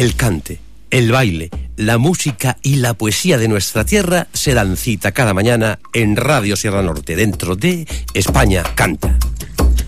El cante, el baile, la música y la poesía de nuestra tierra se dan cita cada mañana en Radio Sierra Norte, dentro de España Canta.